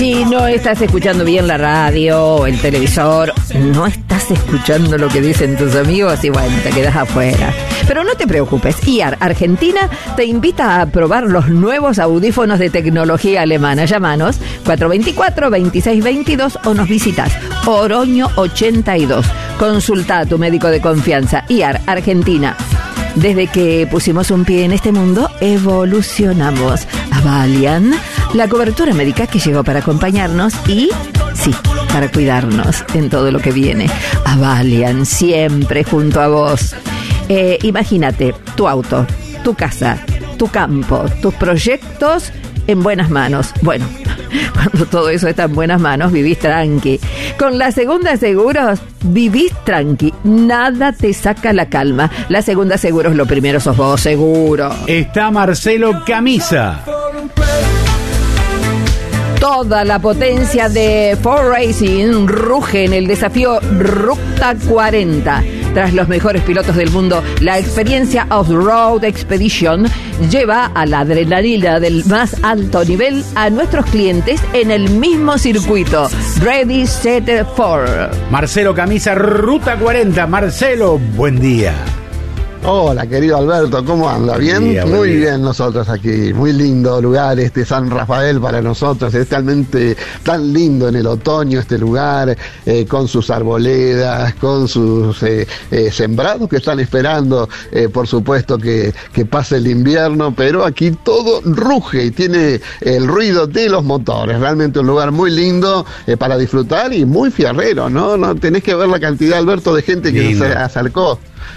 Si no estás escuchando bien la radio o el televisor, no estás escuchando lo que dicen tus amigos y bueno, te quedas afuera. Pero no te preocupes, IAR Argentina te invita a probar los nuevos audífonos de tecnología alemana. Llámanos 424-2622 o nos visitas Oroño 82. Consulta a tu médico de confianza. IAR Argentina. Desde que pusimos un pie en este mundo, evolucionamos. Avalian, la cobertura médica que llegó para acompañarnos y, sí, para cuidarnos en todo lo que viene. Avalian, siempre junto a vos. Imagínate tu auto, tu casa, tu campo, tus proyectos en buenas manos. Bueno, cuando todo eso está en buenas manos, vivís tranqui. Con la Segunda Seguros, vivís tranqui. Nada te saca la calma. La Segunda Seguros, lo primero sos vos, seguro. Está Marcelo Camisa. Toda la potencia de Ford Racing ruge en el desafío Ruta 40. Tras los mejores pilotos del mundo, la experiencia Off-Road Expedition lleva a la adrenalina del más alto nivel a nuestros clientes en el mismo circuito. Ready, Set, For. Marcelo Camisa, Ruta 40. Marcelo, buen día. Hola, querido Alberto, ¿cómo anda? ¿Bien? Muy bien nosotros aquí. Muy lindo lugar este San Rafael para nosotros. Es realmente tan lindo en el otoño este lugar, con sus arboledas, con sus sembrados que están esperando, por supuesto, que pase el invierno, pero aquí todo ruge y tiene el ruido de los motores. Realmente un lugar muy lindo para disfrutar y muy fierrero, ¿no? No tenés que ver la cantidad, Alberto, de gente que se acercó.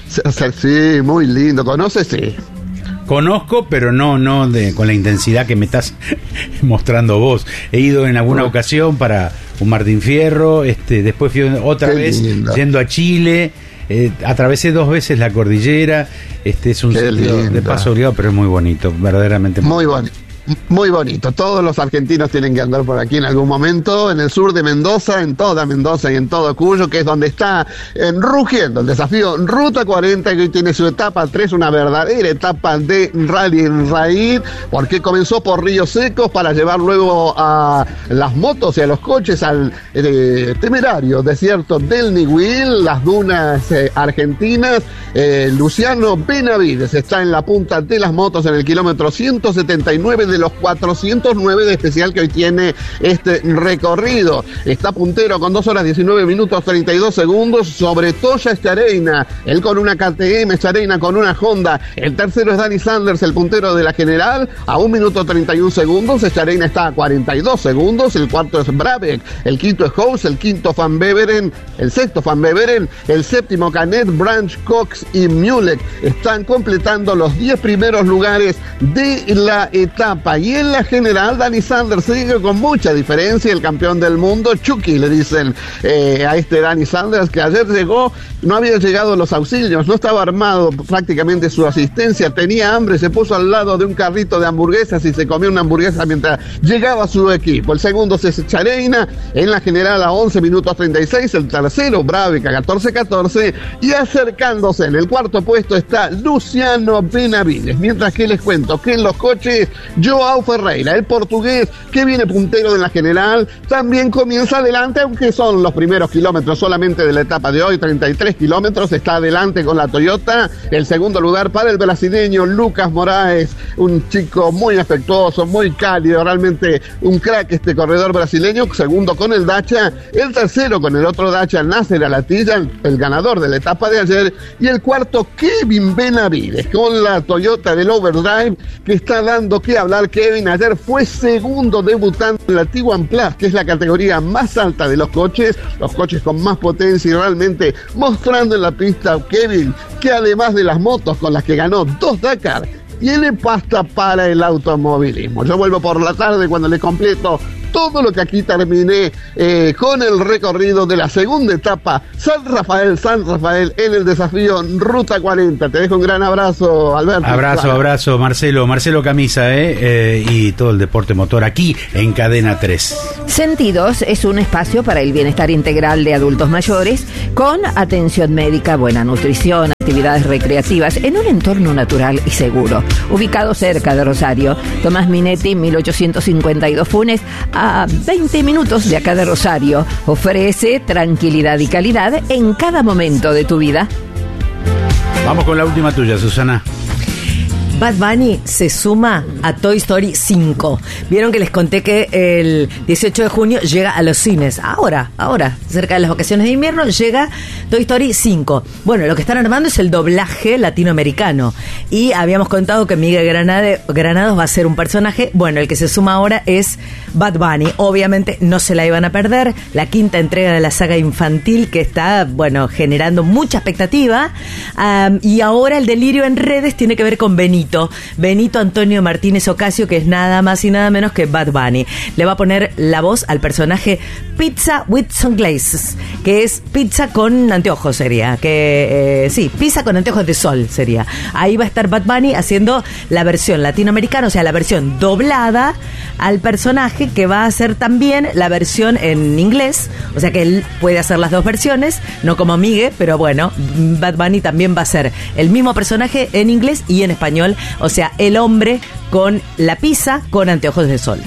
Sí, muy lindo. ¿Conoces? Sí. Conozco, pero no con la intensidad que me estás mostrando vos. He ido en alguna ocasión para un Martín Fierro, después fui otra vez yendo a Chile, atravesé 2 veces la cordillera. Es un sitio de paso obligado, pero es muy bonito, verdaderamente muy bonito. Muy bonito, todos los argentinos tienen que andar por aquí en algún momento, en el sur de Mendoza, en toda Mendoza y en todo Cuyo, que es donde está rugiendo el desafío Ruta 40, que hoy tiene su etapa 3, una verdadera etapa de rally raid, porque comenzó por Ríos Secos para llevar luego a las motos y a los coches al temerario desierto del Nihuil, las dunas argentinas. Luciano Benavides está en la punta de las motos en el kilómetro 179 de los 409 de especial que hoy tiene este recorrido. Está puntero con 2 horas 19 minutos 32 segundos sobre Toya Esteareina, él con una KTM, Esteareina con una Honda. El tercero es Dani Sanders, el puntero de la general, a 1 minuto 31 segundos. Esteareina está a 42 segundos. El cuarto es Brabeck, el quinto es House, el quinto Van Beveren, el sexto Van Beveren, el séptimo Canet, Branch, Cox y Mulek. Están completando los 10 primeros lugares de la etapa. Y en la general, Dani Sanders sigue con mucha diferencia, el campeón del mundo. Chucky le dicen a Dani Sanders, que ayer llegó, no había llegado los auxilios, no estaba armado prácticamente su asistencia, tenía hambre, se puso al lado de un carrito de hamburguesas y se comió una hamburguesa mientras llegaba su equipo. El segundo es Esteareina, en la general a 11 minutos 36, el tercero Brabeck a 14-14, y acercándose en el cuarto puesto está Luciano Benavides. Mientras que les cuento que en los coches, Joao Ferreira, el portugués, que viene puntero de la general, también comienza adelante, aunque son los primeros kilómetros solamente de la etapa de hoy, 33 kilómetros, está adelante con la Toyota. El segundo lugar para el brasileño Lucas Moraes, un chico muy afectuoso, muy cálido, realmente un crack este corredor brasileño. Segundo con el Dacia, el tercero con el otro Dacia, Nasser Al-Attiyah, el ganador de la etapa de ayer, y el cuarto Kevin Benavides con la Toyota del Overdrive, que está dando que hablar. Kevin ayer fue segundo debutando en la Tiguan Plus, que es la categoría más alta de los coches con más potencia, y realmente mostrando en la pista Kevin que además de las motos con las que ganó 2 Dakar, tiene pasta para el automovilismo. Yo vuelvo por la tarde cuando le completo todo lo que aquí terminé con el recorrido de la segunda etapa San Rafael en el desafío Ruta 40. Te dejo un gran abrazo, Alberto. Abrazo, Marcelo Camisa, y todo el deporte motor aquí en Cadena 3. Sentidos es un espacio para el bienestar integral de adultos mayores con atención médica, buena nutrición, actividades recreativas en un entorno natural y seguro. Ubicado cerca de Rosario, Tomás Minetti, 1852 Funes, a 20 minutos de acá de Rosario, ofrece tranquilidad y calidad en cada momento de tu vida. Vamos con la última tuya, Susana. Bad Bunny se suma a Toy Story 5. Vieron que les conté que el 18 de junio llega a los cines. Ahora, cerca de las vacaciones de invierno, llega Toy Story 5. Bueno, lo que están armando es el doblaje latinoamericano. Y habíamos contado que Miguel Granados va a ser un personaje. Bueno, el que se suma ahora es Bad Bunny. Obviamente no se la iban a perder. La quinta entrega de la saga infantil que está, bueno, generando mucha expectativa. Y ahora el delirio en redes tiene que ver con Benito Antonio Martínez Ocasio, que es nada más y nada menos que Bad Bunny. Le va a poner la voz al personaje Pizza with Sunglasses, que es pizza con anteojos sería, sí, pizza con anteojos de sol sería. Ahí va a estar Bad Bunny haciendo la versión latinoamericana, o sea, la versión doblada al personaje, que va a hacer también la versión en inglés, o sea que él puede hacer las dos versiones, no como Miguel, pero bueno, Bad Bunny también va a ser el mismo personaje en inglés y en español. O sea, el hombre con la pizza con anteojos de sol.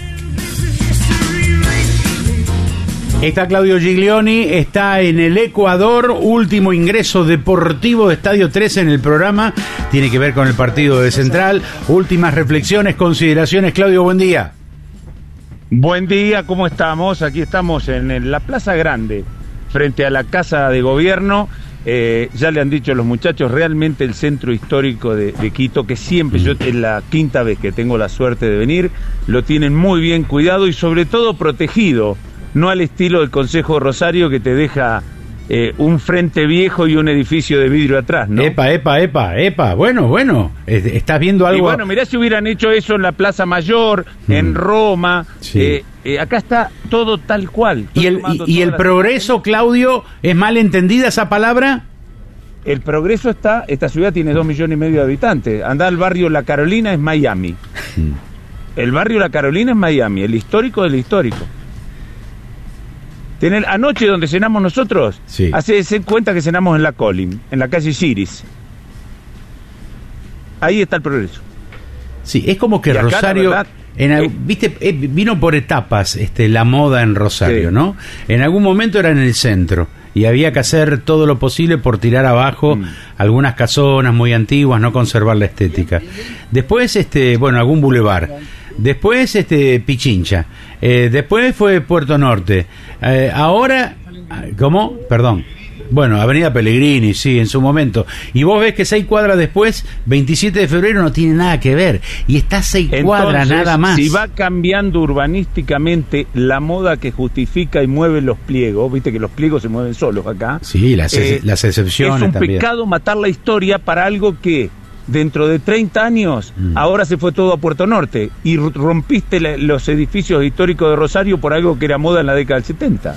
Está Claudio Giglioni, está en el Ecuador, último ingreso deportivo de Estadio 13 en el programa, tiene que ver con el partido de Central. Últimas reflexiones, consideraciones. Claudio, buen día. Buen día, ¿cómo estamos? Aquí estamos en la Plaza Grande, frente a la Casa de Gobierno. Ya le han dicho los muchachos, realmente el centro histórico de Quito, que siempre, yo es la quinta vez que tengo la suerte de venir, lo tienen muy bien cuidado y sobre todo protegido, no al estilo del Consejo de Rosario, que te deja un frente viejo y un edificio de vidrio atrás, ¿no? Epa, bueno, estás viendo algo. Y bueno, mirá si hubieran hecho eso en la Plaza Mayor, en Roma. Sí. Acá está todo tal cual. ¿Y el progreso, Claudio, es mal entendida esa palabra? El progreso está, esta ciudad tiene 2,5 millones de habitantes. Andá al barrio La Carolina, es Miami. El barrio La Carolina es Miami, el histórico del histórico. Anoche donde cenamos nosotros, sí. Hacese cuenta que cenamos en la Colin, en la calle Siris. Ahí está el progreso. Sí, es como que acá, Rosario, verdad, vino por etapas la moda en Rosario, sí. ¿No? En algún momento era en el centro y había que hacer todo lo posible por tirar abajo algunas casonas muy antiguas, no conservar la estética. Después, algún bulevar. Después, Pichincha. Después fue Puerto Norte. Ahora, ¿cómo? Perdón. Bueno, Avenida Pellegrini, sí, en su momento. Y vos ves que 6 cuadras después, 27 de febrero, no tiene nada que ver. Y está 6 cuadras nada más. Si va cambiando urbanísticamente la moda que justifica y mueve los pliegos, viste que los pliegos se mueven solos acá. Sí, las excepciones es un también. Pecado matar la historia para algo que dentro de 30 años, ahora se fue todo a Puerto Norte y rompiste los edificios históricos de Rosario por algo que era moda en la década del 70.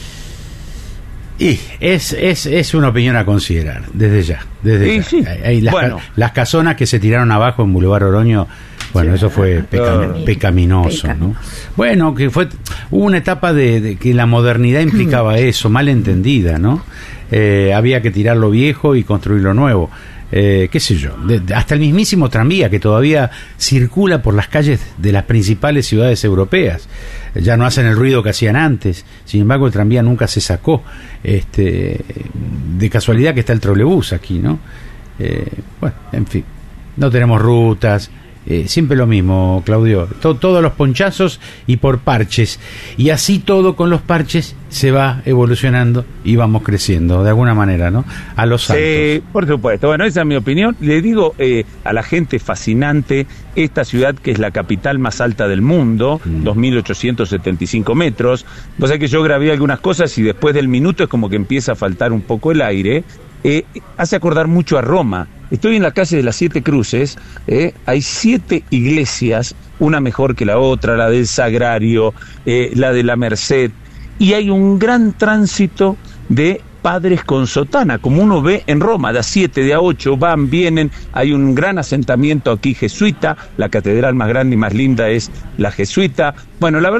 Y es una opinión a considerar, desde ya. Sí. Las casonas que se tiraron abajo en Boulevard Oroño, bueno, sí, eso fue pecaminoso, ¿no? Bueno, que hubo una etapa de que la modernidad implicaba eso, mal entendida, ¿no? Había que tirar lo viejo y construir lo nuevo. Qué sé yo, hasta el mismísimo tranvía que todavía circula por las calles de las principales ciudades europeas, ya no hacen el ruido que hacían antes. Sin embargo, el tranvía nunca se sacó, de casualidad que está el trolebús aquí, ¿no? Bueno, en fin, no tenemos rutas. Siempre lo mismo, Claudio, todos los ponchazos y por parches, y así todo con los parches se va evolucionando y vamos creciendo de alguna manera, ¿no? A los saltos. Sí, por supuesto. Bueno, esa es mi opinión. Le digo a la gente fascinante, esta ciudad que es la capital más alta del mundo, 2.875 metros. Vos sabés que yo grabé algunas cosas y después del minuto es como que empieza a faltar un poco el aire. Hace acordar mucho a Roma. Estoy en la calle de las 7 Cruces, hay 7 iglesias, una mejor que la otra, la del Sagrario, la de la Merced, y hay un gran tránsito de padres con sotana, como uno ve en Roma, de a 7, de a 8, van, vienen, hay un gran asentamiento aquí jesuita, la catedral más grande y más linda es la jesuita. Bueno, la verdad,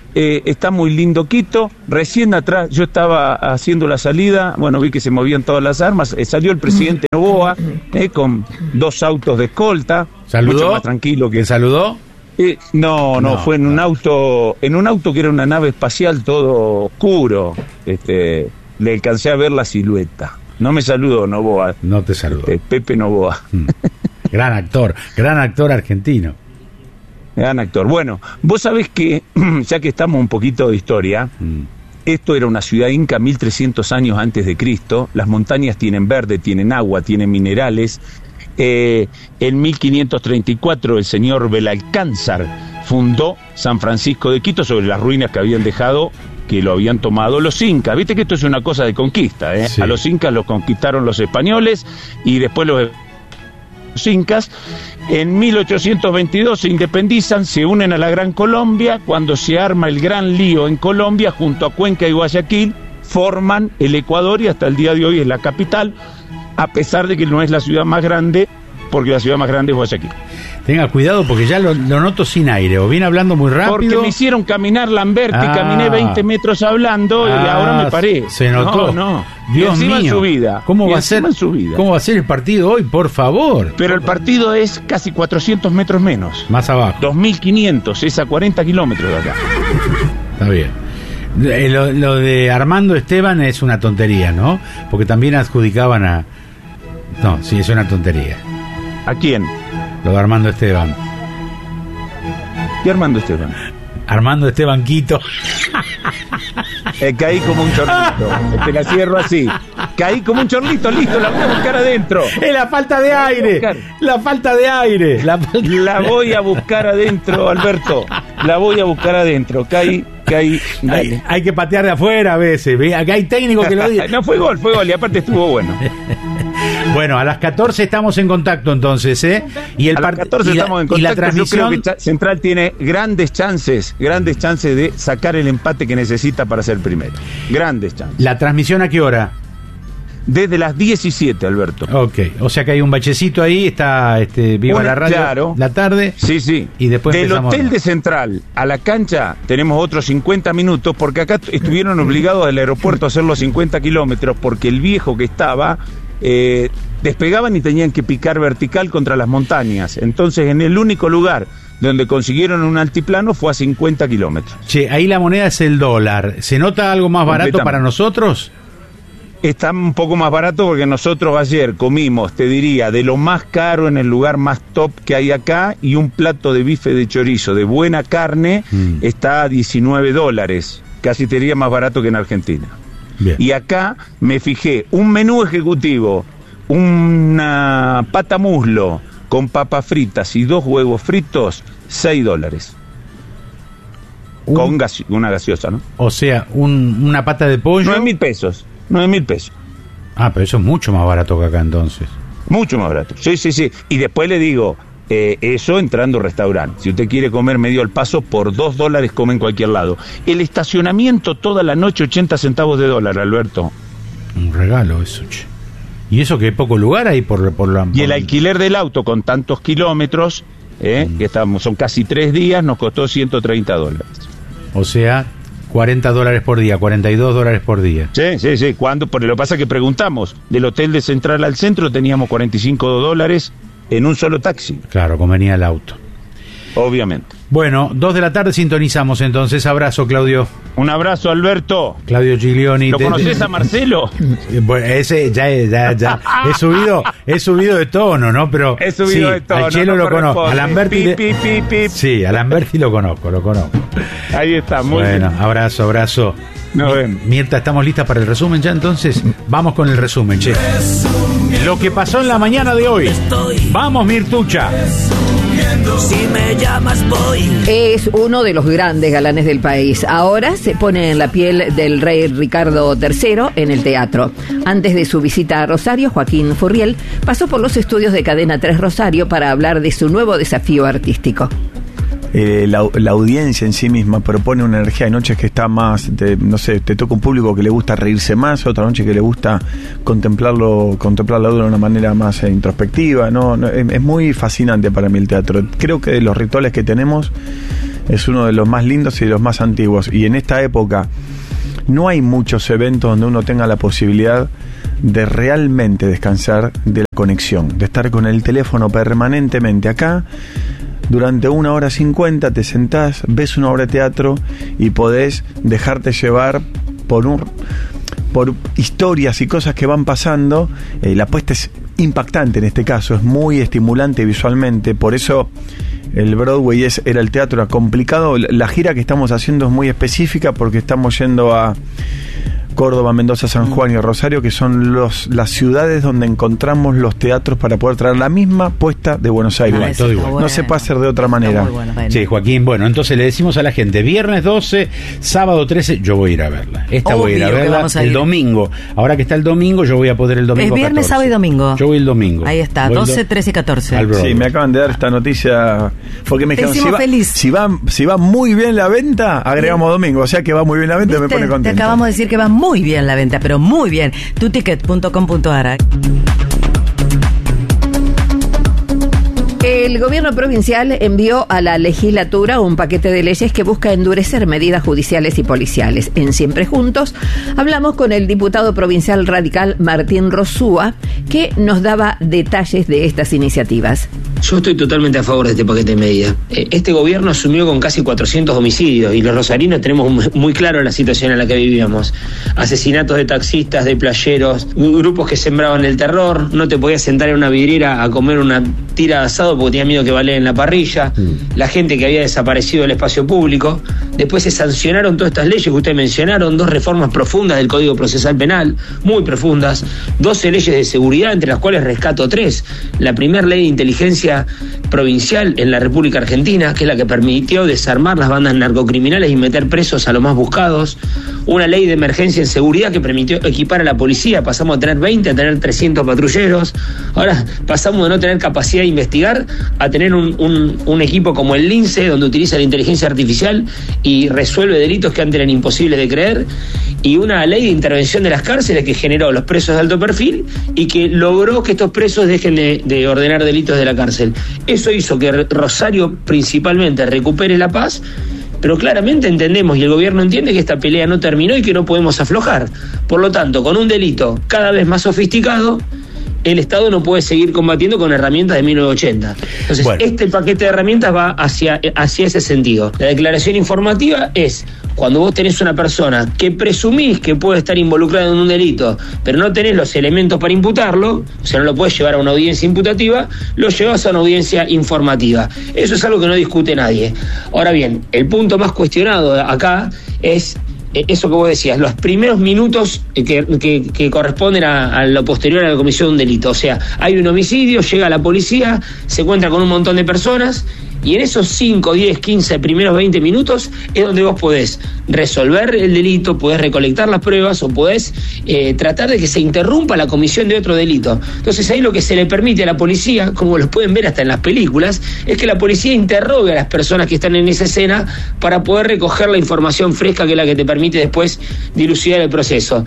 está muy lindo Quito. Recién atrás yo estaba haciendo la salida, bueno, vi que se movían todas las armas, salió el presidente Noboa con 2 autos de escolta. ¿Saludó? Mucho más tranquilo que... ¿Saludó? No, fue en un auto que era una nave espacial todo oscuro. Le alcancé a ver la silueta. No me saludó Noboa. No te saludó. Pepe Noboa. Gran actor argentino. Gran actor. Bueno, vos sabés que, ya que estamos un poquito de historia, esto era una ciudad inca 1300 años antes de Cristo. Las montañas tienen verde, tienen agua, tienen minerales. En 1534 el señor Belalcázar fundó San Francisco de Quito sobre las ruinas que habían dejado, que lo habían tomado los incas. Viste que esto es una cosa de conquista, ¿eh? Sí. A los incas los conquistaron los españoles y después los incas. En 1822 se independizan, se unen a la Gran Colombia. Cuando se arma el gran lío en Colombia, junto a Cuenca y Guayaquil, forman el Ecuador y hasta el día de hoy es la capital, a pesar de que no es la ciudad más grande, porque la ciudad más grande es Guayaquil. Tenga cuidado porque ya lo noto sin aire, o viene hablando muy rápido. Porque me hicieron caminar Lamberti, caminé 20 metros hablando y ahora me paré. Se notó. No. Dios mío. En subida. ¿Cómo va a ser el partido hoy, por favor? Pero el partido es casi 400 metros menos. Más abajo. 2.500, es a 40 kilómetros de acá. Está bien. Lo de Armando Esteban es una tontería, ¿no? Porque también adjudicaban a... No, sí, es una tontería. ¿A quién? Lo de Armando Esteban. ¿Qué Armando Esteban? Armando Esteban Quito. Caí como un chorlito. Te la cierro así. Caí como un chorlito, listo, la voy a buscar adentro. Es la falta de aire. La falta de aire. La voy a buscar adentro, Alberto. La voy a buscar adentro. Caí. Hay que patear de afuera a veces. Acá hay técnicos que lo dicen. No, fue gol, y aparte estuvo bueno. Bueno, a las 14 estamos en contacto entonces, ¿eh? Y a las 14 estamos en contacto. Y la transmisión... Yo creo que Central tiene grandes chances de sacar el empate que necesita para ser primero. Grandes chances. ¿La transmisión a qué hora? Desde las 17, Alberto. Ok, o sea que hay un bachecito ahí, está viva la radio, claro. La tarde. Sí. Y después del empezamos. hotel de Central a la cancha tenemos otros 50 minutos, porque acá estuvieron obligados del aeropuerto a hacer los 50 kilómetros, porque el viejo que estaba... despegaban y tenían que picar vertical contra las montañas. Entonces, en el único lugar donde consiguieron un altiplano fue a 50 kilómetros. Che, ahí la moneda es el dólar. ¿Se nota algo más barato para nosotros? Está un poco más barato porque nosotros ayer comimos, te diría, de lo más caro en el lugar más top que hay acá, y un plato de bife de chorizo de buena carne está a $19. Casi te diría más barato que en Argentina. Bien. Y acá me fijé, un menú ejecutivo, una pata muslo con papas fritas y 2 huevos fritos, $6. Con una gaseosa, ¿no? O sea, una pata de pollo... 9.000 pesos. 9.000 pesos. Ah, pero eso es mucho más barato que acá entonces. Mucho más barato, sí. Y después le digo... eso entrando a restaurante. Si usted quiere comer medio al paso, por $2 come en cualquier lado. El estacionamiento toda la noche, 80 centavos de dólar, Alberto. Un regalo eso, che. Y eso que poco lugar hay por la... Y el alquiler del auto con tantos kilómetros, que son casi 3 días, nos costó $130. O sea, $40 por día, $42 por día. Sí. Porque lo que pasa es que preguntamos, del hotel de Central al centro teníamos $45 en un solo taxi. Claro, convenía el auto. Obviamente. Bueno, 2 de la tarde sintonizamos entonces. Abrazo, Claudio. Un abrazo, Alberto. Claudio Giglioni. ¿Lo conoces a Marcelo? Bueno, ese ya. He subido de tono, ¿no? Pero he subido de tono. Al Chelo lo conozco. A Lamberti. Sí, a Lamberti lo conozco. Ahí está, muy bien. Bueno, abrazo. Nos vemos. Mirta, ¿estamos listas para el resumen ya entonces? Vamos con el resumen, che. Lo que pasó en la mañana de hoy. Vamos, Mirtucha. Si me llamas voy. Es uno de los grandes galanes del país. Ahora se pone en la piel del rey Ricardo III en el teatro. Antes de su visita a Rosario, Joaquín Furriel pasó por los estudios de Cadena 3 Rosario para hablar de su nuevo desafío artístico. La audiencia en sí misma propone una energía. Hay noches que está más, te toca un público que le gusta reírse más, otra noche que le gusta contemplar la obra de una manera más introspectiva, ¿no? Es muy fascinante para mí el teatro. Creo que de los rituales que tenemos, es uno de los más lindos y de los más antiguos. Y en esta época no hay muchos eventos donde uno tenga la posibilidad de realmente descansar de la conexión, de estar con el teléfono permanentemente acá. Durante 1 hora 50 te sentás, ves una obra de teatro y podés dejarte llevar por historias y cosas que van pasando. La puesta es impactante en este caso, es muy estimulante visualmente, por eso el Broadway era el teatro, era complicado. La gira que estamos haciendo es muy específica porque estamos yendo a Córdoba, Mendoza, San Juan y Rosario, que son las ciudades donde encontramos los teatros para poder traer la misma puesta de Buenos Aires. Todo igual. No se puede hacer de otra manera. Bueno. Sí, Joaquín, bueno, entonces le decimos a la gente, viernes 12, sábado 13, yo voy a ir a verla. Voy a ir a verla el domingo. Ahora que está el domingo, yo voy a poder el domingo. Es viernes, 14. sábado y domingo. Yo voy el domingo. Ahí está, 12, 13 y 14. Sí, me acaban de dar esta noticia porque me dijeron, si va muy bien la venta, agregamos domingo. O sea que va muy bien la venta, me pone contento. Te acabamos de decir que va muy bien la venta, pero muy bien. Tuticket.com.ar. El gobierno provincial envió a la legislatura un paquete de leyes que busca endurecer medidas judiciales y policiales. En Siempre Juntos hablamos con el diputado provincial radical Martín Rosúa, que nos daba detalles de estas iniciativas. Yo estoy totalmente a favor de este paquete de medidas. Este gobierno asumió con casi 400 homicidios y los rosarinos tenemos muy claro la situación en la que vivíamos. Asesinatos de taxistas, de playeros, grupos que sembraban el terror, no te podías sentar en una vidriera a comer una tira de asado porque tenía miedo que valiera en la parrilla, la gente que había desaparecido del espacio público. Después se sancionaron todas estas leyes que ustedes mencionaron, 2 reformas profundas del Código Procesal Penal, muy profundas, 12 leyes de seguridad, entre las cuales rescato 3. La primera ley de inteligencia provincial en la República Argentina, que es la que permitió desarmar las bandas narcocriminales y meter presos a los más buscados. Una ley de emergencia en seguridad que permitió equipar a la policía, pasamos a tener 20 a tener 300 patrulleros. Ahora pasamos de no tener capacidad de investigar a tener un equipo como el Lince, donde utiliza la inteligencia artificial y resuelve delitos que antes eran imposibles de creer. Y una ley de intervención de las cárceles que generó los presos de alto perfil y que logró que estos presos dejen de ordenar delitos de la cárcel. Eso hizo que Rosario principalmente recupere la paz, pero claramente entendemos y el gobierno entiende que esta pelea no terminó y que no podemos aflojar. Por lo tanto, con un delito cada vez más sofisticado, el Estado no puede seguir combatiendo con herramientas de 1980. Entonces, este paquete de herramientas va hacia ese sentido. La declaración informativa es cuando vos tenés una persona que presumís que puede estar involucrada en un delito, pero no tenés los elementos para imputarlo, o sea, no lo podés llevar a una audiencia imputativa, lo llevas a una audiencia informativa. Eso es algo que no discute nadie. Ahora bien, el punto más cuestionado acá es eso que vos decías, los primeros minutos que corresponden a lo posterior a la comisión de un delito. O sea, hay un homicidio, llega la policía, se encuentra con un montón de personas y en esos 5, 10, 15 primeros 20 minutos es donde vos podés resolver el delito, podés recolectar las pruebas o podés tratar de que se interrumpa la comisión de otro delito. Entonces ahí lo que se le permite a la policía, como lo pueden ver hasta en las películas, es que la policía interrogue a las personas que están en esa escena para poder recoger la información fresca que es la que te permite después dilucidar el proceso.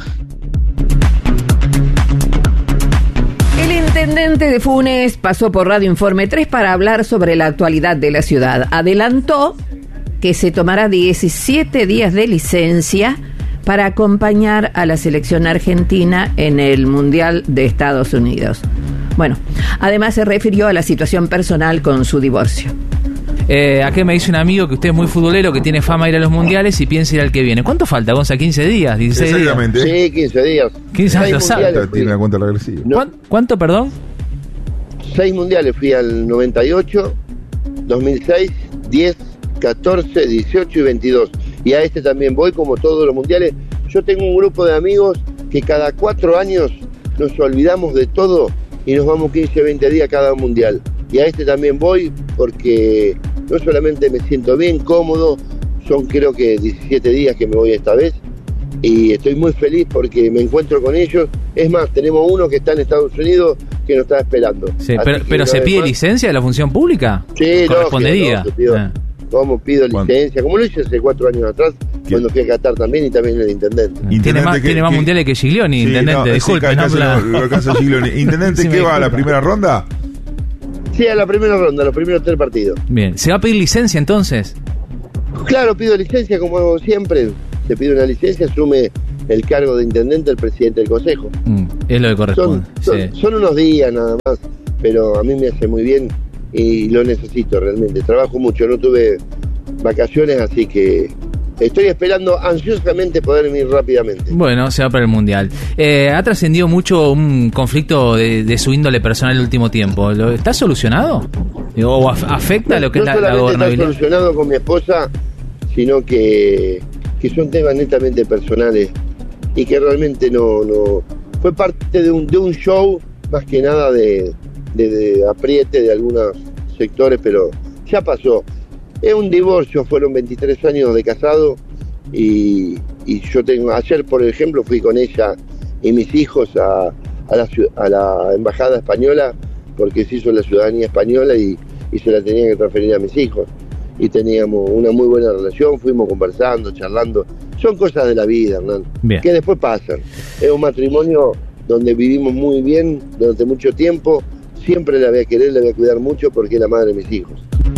El intendente de Funes pasó por Radio Informe 3 para hablar sobre la actualidad de la ciudad. Adelantó que se tomará 17 días de licencia para acompañar a la selección argentina en el Mundial de Estados Unidos. Bueno, además se refirió a la situación personal con su divorcio. Aquí me dice un amigo que usted es muy futbolero, que tiene fama de ir a los mundiales y piensa ir al que viene. ¿Cuánto falta, Gonza? ¿15 días? ¿16 Exactamente. días? Sí, 15 días. 15 años, tiene la cuenta regresiva. ¿Cuánto, perdón? 6 mundiales fui al 98, 2006, 10, 14, 18 y 22. Y a este también voy, como todos los mundiales. Yo tengo un grupo de amigos que cada 4 años nos olvidamos de todo y nos vamos 15, 20 días cada mundial. Y a este también voy porque no solamente me siento bien, cómodo, son creo que 17 días que me voy esta vez y estoy muy feliz porque me encuentro con ellos. Es más, tenemos uno que está en Estados Unidos que nos está esperando. Sí, pero ¿se pide licencia de la función pública? Sí, correspondería. ¿Cómo pido licencia? Como lo hice hace 4 años atrás, cuando fui a Qatar también y también el intendente. Tiene más mundiales que Giglioni, intendente, no, disculpe. Lo alcanza Giglioni. Intendente, ¿qué va a la primera ronda? Sí, a la primera ronda, los primeros 3 partidos. Bien, ¿se va a pedir licencia entonces? Claro, pido licencia como hago siempre. Se pide una licencia, asume el cargo de intendente el presidente del consejo. Es lo que corresponde. Son unos días nada más, pero a mí me hace muy bien y lo necesito realmente. Trabajo mucho, no tuve vacaciones, así que estoy esperando ansiosamente poder ir rápidamente. Bueno, se va para el Mundial. Ha trascendido mucho un conflicto de su índole personal el último tiempo. ¿Está solucionado? ¿O afecta lo que es la gobernabilidad? No está solucionado con mi esposa, sino que son temas netamente personales y que realmente no fue parte de un show, más que nada de apriete de algunos sectores, pero ya pasó. Es un divorcio, fueron 23 años de casado y yo ayer por ejemplo fui con ella y mis hijos a la embajada española porque se hizo la ciudadanía española y se la tenían que transferir a mis hijos y teníamos una muy buena relación, fuimos conversando, charlando, son cosas de la vida, Hernán, que después pasan. Es un matrimonio donde vivimos muy bien durante mucho tiempo, siempre la voy a querer, la voy a cuidar mucho porque es la madre de mis hijos.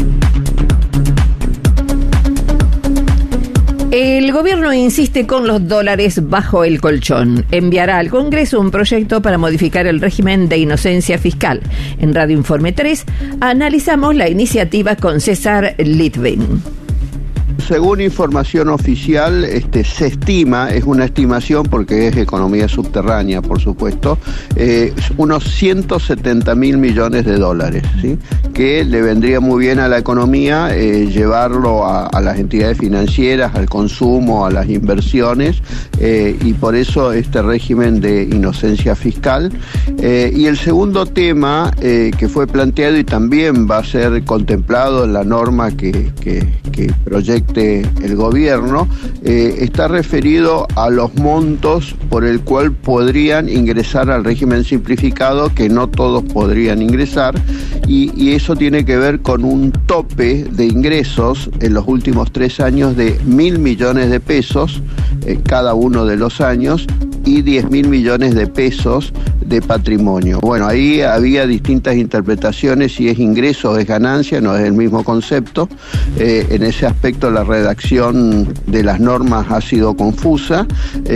El gobierno insiste con los dólares bajo el colchón. Enviará al Congreso un proyecto para modificar el régimen de inocencia fiscal. En Radio Informe 3 analizamos la iniciativa con César Litvin. Según información oficial, se estima, es una estimación porque es economía subterránea, por supuesto, unos 170.000 millones de dólares, ¿sí? Que le vendría muy bien a la economía llevarlo a las entidades financieras, al consumo, a las inversiones, y por eso este régimen de inocencia fiscal. Y el segundo tema que fue planteado y también va a ser contemplado en la norma que proyecta el gobierno, está referido a los montos por el cual podrían ingresar al régimen simplificado, que no todos podrían ingresar, y eso tiene que ver con un tope de ingresos en los últimos 3 años de 1.000 millones de pesos cada uno de los años y 10.000 millones de pesos de patrimonio. Bueno, ahí había distintas interpretaciones, si es ingreso o es ganancia, no es el mismo concepto. En ese aspecto la redacción de las normas ha sido confusa.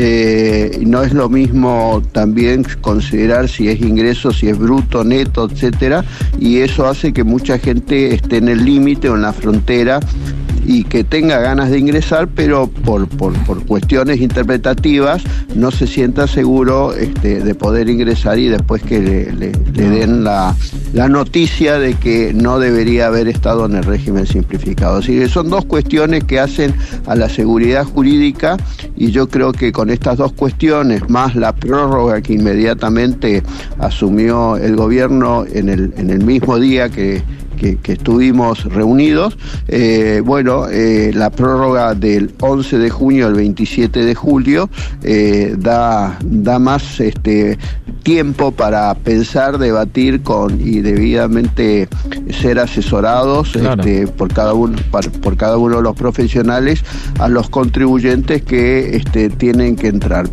No es lo mismo también considerar si es ingreso, si es bruto, neto, etcétera, y eso hace que mucha gente esté en el límite o en la frontera y que tenga ganas de ingresar, pero por cuestiones interpretativas no se sienta seguro de poder ingresar y después que le den la noticia de que no debería haber estado en el régimen simplificado. Así que son dos cuestiones que hacen a la seguridad jurídica, y yo creo que con estas dos cuestiones, más la prórroga que inmediatamente asumió el gobierno en el mismo día que estuvimos reunidos, la prórroga del 11 de junio al 27 de julio da más tiempo para pensar, debatir y debidamente ser asesorados, claro, por cada uno de los profesionales a los contribuyentes que tienen que entrar.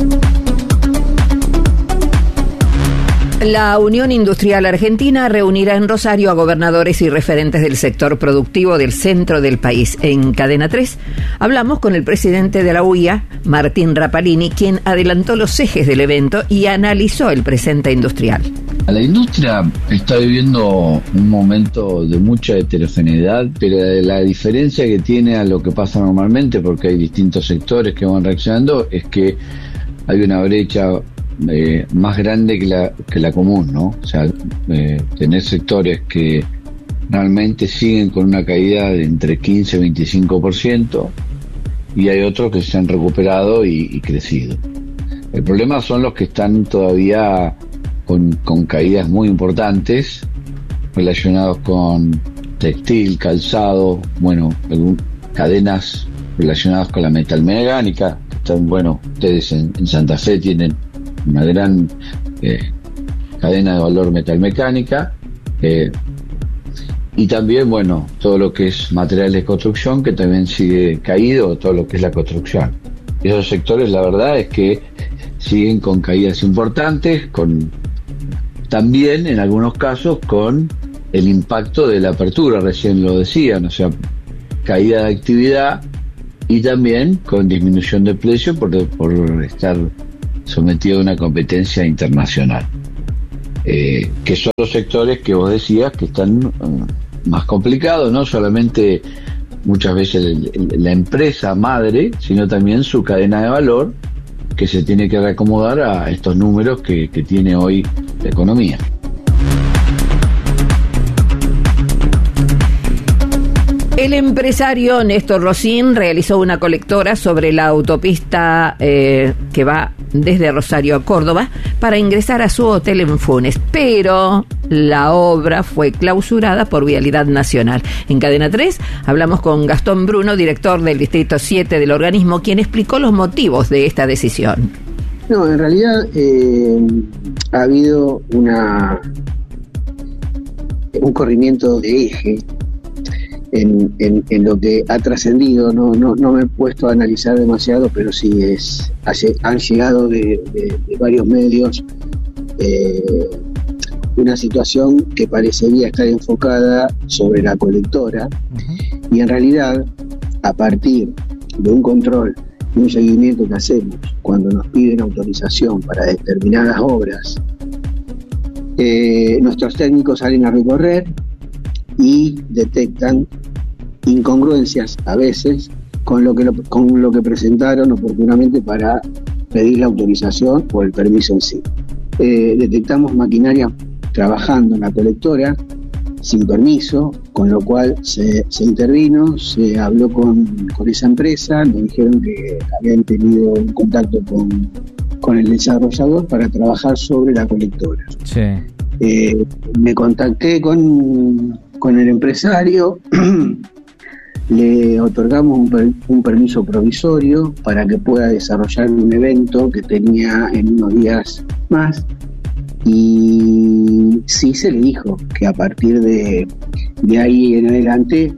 La Unión Industrial Argentina reunirá en Rosario a gobernadores y referentes del sector productivo del centro del país. En Cadena 3 hablamos con el presidente de la UIA, Martín Rapalini, quien adelantó los ejes del evento y analizó el presente industrial. La industria está viviendo un momento de mucha heterogeneidad, pero la diferencia que tiene a lo que pasa normalmente, porque hay distintos sectores que van reaccionando, es que hay una brecha más grande que la común, ¿no? O sea, tener sectores que realmente siguen con una caída de entre 15 y 25%, y hay otros que se han recuperado y crecido. El problema son los que están todavía con caídas muy importantes relacionados con textil, calzado, cadenas relacionadas con la metalmecánica. Ustedes en Santa Fe tienen una gran cadena de valor metalmecánica, y también todo lo que es materiales de construcción, que también sigue caído, todo lo que es la construcción. Esos sectores, la verdad es que siguen con caídas importantes, también en algunos casos con el impacto de la apertura, recién lo decían, o sea, caída de actividad y también con disminución de precio por estar sometido a una competencia internacional, que son los sectores que vos decías que están más complicados, no solamente muchas veces la empresa madre, sino también su cadena de valor, que se tiene que reacomodar a estos números que tiene hoy la economía. El empresario Néstor Rosín realizó una colectora sobre la autopista que va desde Rosario a Córdoba para ingresar a su hotel en Funes, pero la obra fue clausurada por Vialidad Nacional. En Cadena 3 hablamos con Gastón Bruno, director del Distrito 7 del organismo, quien explicó los motivos de esta decisión. No, en realidad ha habido un corrimiento de eje en lo que ha trascendido. No me he puesto a analizar demasiado, pero sí han llegado de varios medios una situación que parecería estar enfocada sobre la colectora, y en realidad, a partir de un control y un seguimiento que hacemos cuando nos piden autorización para determinadas obras, nuestros técnicos salen a recorrer y detectan incongruencias a veces con lo que presentaron oportunamente para pedir la autorización o el permiso en sí. Detectamos maquinaria trabajando en la colectora sin permiso, con lo cual se intervino, se habló con esa empresa, nos dijeron que habían tenido un contacto con el desarrollador para trabajar sobre la colectora. Sí. Me contacté con el empresario, le otorgamos un permiso provisorio para que pueda desarrollar un evento que tenía en unos días más, y sí se le dijo que a partir de ahí en adelante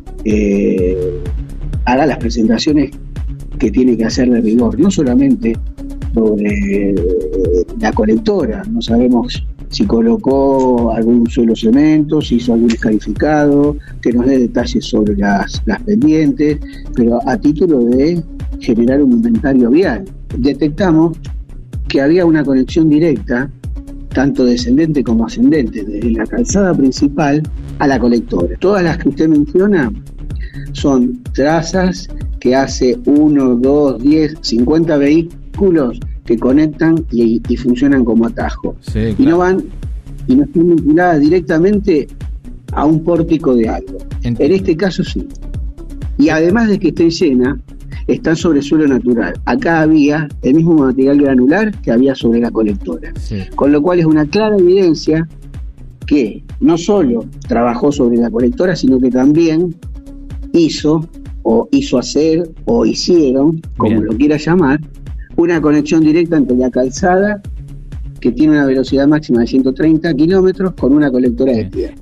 haga las presentaciones que tiene que hacer de rigor, no solamente sobre la colectora. No sabemos si colocó algún suelo cemento, si hizo algún descalificado, que nos dé detalles sobre las pendientes, pero a título de generar un inventario vial. Detectamos que había una conexión directa, tanto descendente como ascendente, desde la calzada principal a la colectora. Todas las que usted menciona son trazas que hace 1, 2, 10, 50 vehículos que conectan y funcionan como atajo. Sí, claro. Y no están vinculadas directamente a un pórtico de algo. Entiendo. En este caso sí. Y además de que estén llenas, están sobre suelo natural. Acá había el mismo material granular que había sobre la colectora. Sí. Con lo cual es una clara evidencia que no solo trabajó sobre la colectora, sino que también hizo hacer, o hicieron, como Bien. Lo quiera llamar, una conexión directa entre la calzada, que tiene una velocidad máxima de 130 kilómetros, con una colectora de tierra.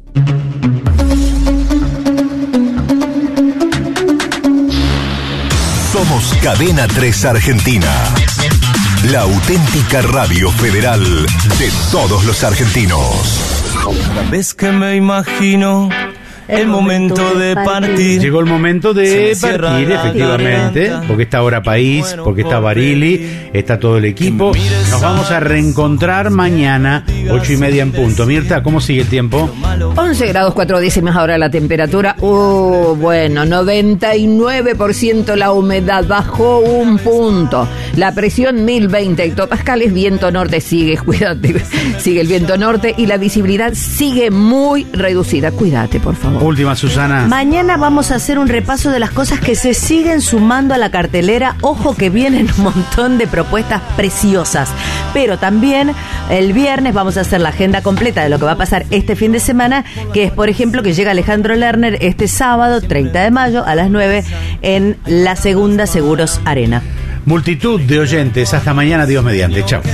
Somos Cadena 3 Argentina, la auténtica radio federal de todos los argentinos. Cada vez que me imagino el momento de partir. Llegó el momento de partir, efectivamente, porque está Hora País, porque está Barili, está todo el equipo. Nos vamos a reencontrar mañana, 8:30 en punto. Mirta, ¿cómo sigue el tiempo? 11 grados 4 décimas ahora la temperatura. Bueno, 99% la humedad, bajó un punto. La presión 1020 hectopascales, viento norte sigue, cuídate, sigue el viento norte, y la visibilidad sigue muy reducida. Cuídate, por favor. Última, Susana. Mañana vamos a hacer un repaso de las cosas que se siguen sumando a la cartelera. Ojo que vienen un montón de propuestas preciosas. Pero también el viernes vamos a hacer la agenda completa de lo que va a pasar este fin de semana, que es, por ejemplo, que llega Alejandro Lerner este sábado, 30 de mayo, a las 9, en la Segunda Seguros Arena. Multitud de oyentes. Hasta mañana, Dios mediante. Chao.